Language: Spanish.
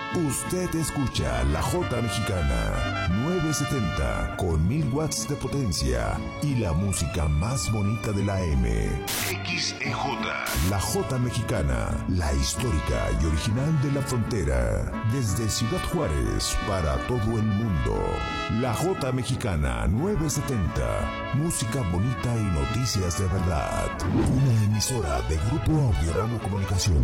Usted escucha la J Mexicana 970 con 1000 watts de potencia y la música más bonita de la M. XEJ. La J Mexicana, la histórica y original de la frontera. Desde Ciudad Juárez para todo el mundo. La J Mexicana 970. Música bonita y noticias de verdad. Una emisora de Grupo Audiorama Comunicación.